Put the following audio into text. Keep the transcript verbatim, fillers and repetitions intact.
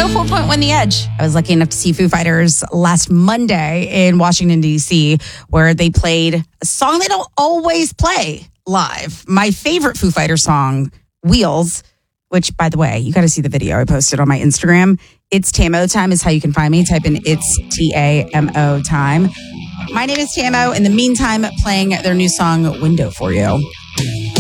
Oh, Four Point won the Edge. I was lucky enough to see Foo Fighters last Monday in Washington, D C, where they played a song they don't always play live. My favorite Foo Fighters song, Wheels, which, by the way, you got to see the video I posted on my Instagram. It's Tamo Time is how you can find me. Type in It's T A M O Time. My name is Tamo. In the meantime, playing their new song, Window for you.